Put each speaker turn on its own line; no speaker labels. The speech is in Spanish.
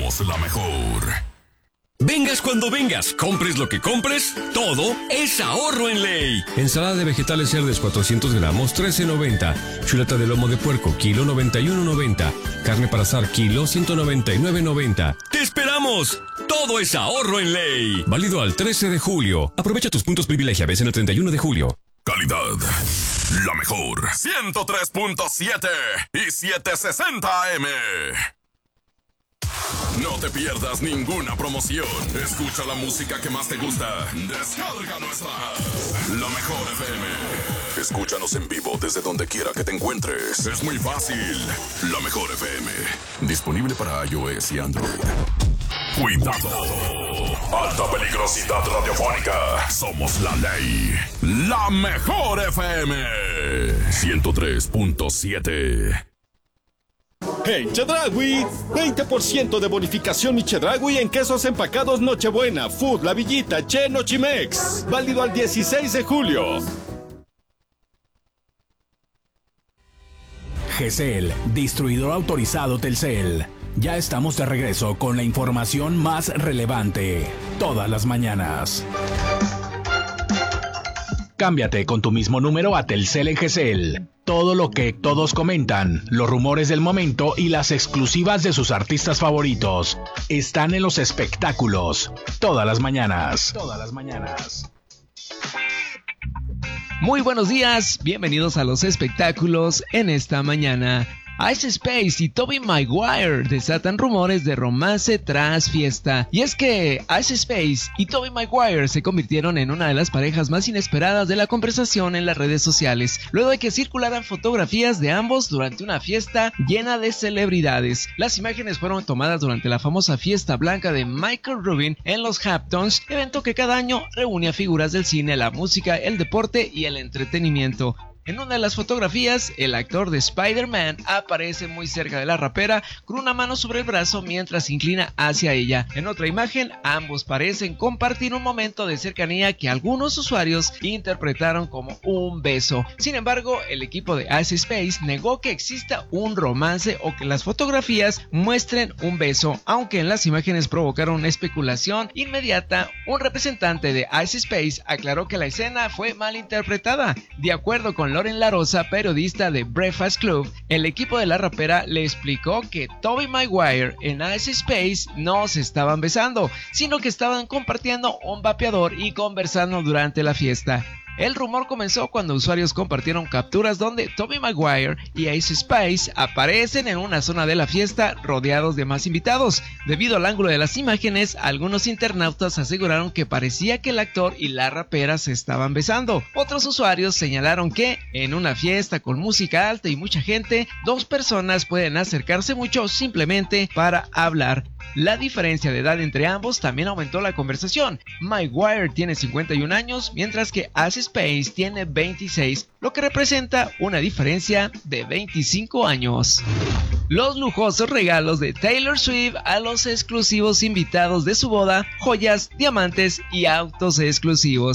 Somos la mejor.
Vengas cuando vengas, compres lo que compres, todo es ahorro en Ley.
Ensalada de vegetales Cerdes 400 gramos, $13.90. Chuleta de lomo de puerco, kilo, $91.90. Carne para asar, kilo, $199.90.
¡Te esperamos! Todo es ahorro en Ley.
Válido al 13 de julio. Aprovecha tus puntos privilegiables en el 31 de julio.
Calidad. La mejor. 103.7 y 760 AM. No te pierdas ninguna promoción. Escucha la música que más te gusta. Descarga nuestra app, La Mejor FM. Escúchanos en vivo desde donde quiera que te encuentres. Es muy fácil. La Mejor FM. Disponible para iOS y Android. Cuidado. Alta peligrosidad radiofónica. Somos la ley. La Mejor FM. 103.7.
En Chedraui, 20% de bonificación y Chedraui en quesos empacados Nochebuena, Food, La Villita, Che, Nochimex. Válido al 16 de julio.
GESEL, distribuidor autorizado Telcel. Ya estamos de regreso con la información más relevante, todas las mañanas. Cámbiate con tu mismo número a Telcel en GESEL. Todo lo que todos comentan, los rumores del momento y las exclusivas de sus artistas favoritos están en los espectáculos, todas las mañanas. Todas las mañanas.
Muy buenos días, bienvenidos a los espectáculos en esta mañana. Ice Space y Tobey Maguire desatan rumores de romance tras fiesta. Y es que Ice Space y Tobey Maguire se convirtieron en una de las parejas más inesperadas de la conversación en las redes sociales, luego de que circularan fotografías de ambos durante una fiesta llena de celebridades. Las imágenes fueron tomadas durante la famosa fiesta blanca de Michael Rubin en los Hamptons, evento que cada año reúne a figuras del cine, la música, el deporte y el entretenimiento. En una de las fotografías, el actor de Spider-Man aparece muy cerca de la rapera con una mano sobre el brazo mientras se inclina hacia ella. En otra imagen, ambos parecen compartir un momento de cercanía que algunos usuarios interpretaron como un beso. Sin embargo, el equipo de Ice Space negó que exista un romance o que las fotografías muestren un beso, aunque en las imágenes provocaron especulación inmediata. Un representante de Ice Space aclaró que la escena fue mal interpretada. De acuerdo con Lauren Larosa, periodista de Breakfast Club, el equipo de la rapera le explicó que Tobey Maguire en Ice Space no se estaban besando, sino que estaban compartiendo un vapeador y conversando durante la fiesta. El rumor comenzó cuando usuarios compartieron capturas donde Tobey Maguire y Ice Spice aparecen en una zona de la fiesta rodeados de más invitados. Debido al ángulo de las imágenes, algunos internautas aseguraron que parecía que el actor y la rapera se estaban besando. Otros usuarios señalaron que, en una fiesta con música alta y mucha gente, dos personas pueden acercarse mucho simplemente para hablar. La diferencia de edad entre ambos también aumentó la conversación. Maguire tiene 51 años, mientras que Ice Space tiene 26, lo que representa una diferencia de 25 años. Los lujosos regalos de Taylor Swift a los exclusivos invitados de su boda, joyas, diamantes y autos exclusivos.